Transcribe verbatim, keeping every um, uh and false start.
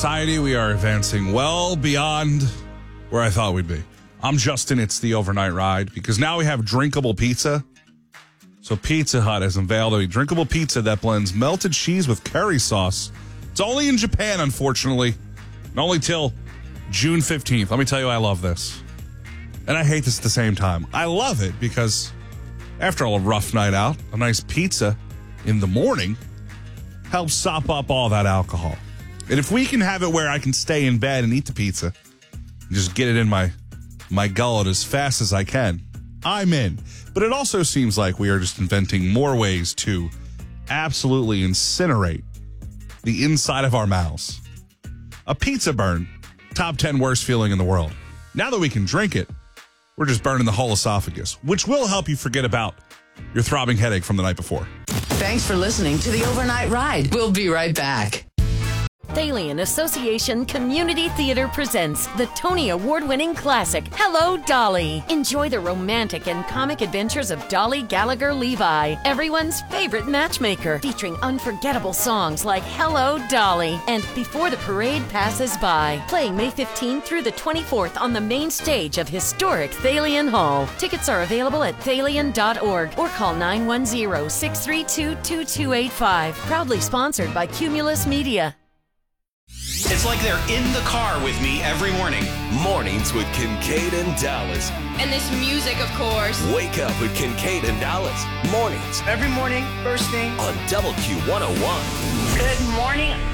society, we are advancing well beyond where I thought we'd be. I'm Justin. It's the overnight ride because now we have drinkable pizza. So Pizza Hut has unveiled a drinkable pizza that blends melted cheese with curry sauce. It's only in Japan, unfortunately, and only till June fifteenth. Let me tell you, I love this. And I hate this at the same time. I love it because after a rough night out, a nice pizza in the morning helps sop up all that alcohol. And if we can have it where I can stay in bed and eat the pizza and just get it in my my gullet as fast as I can, I'm in. But it also seems like we are just inventing more ways to absolutely incinerate the inside of our mouths. A pizza burn, top ten worst feeling in the world. Now that we can drink it, we're just burning the whole esophagus, which will help you forget about your throbbing headache from the night before. Thanks for listening to the Overnight Ride. We'll be right back. Thalian Association Community Theater presents the Tony Award-winning classic, Hello, Dolly. Enjoy the romantic and comic adventures of Dolly Gallagher Levi, everyone's favorite matchmaker, featuring unforgettable songs like Hello, Dolly and Before the Parade Passes By. Playing May fifteenth through the twenty-fourth on the main stage of historic Thalian Hall. Tickets are available at thalian dot org or call nine one zero, six three two, two two eight five. Proudly sponsored by Cumulus Media. It's like they're in the car with me every morning. Mornings with Kincaid and Dallas. And this music, of course. Wake up with Kincaid and Dallas. Mornings. Every morning, first thing. On W Q one oh one. Good morning.